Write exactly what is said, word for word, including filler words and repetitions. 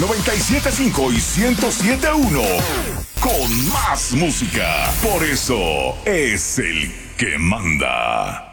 noventa y siete punto cinco y ciento siete punto uno. Con más música. Por eso es el que manda.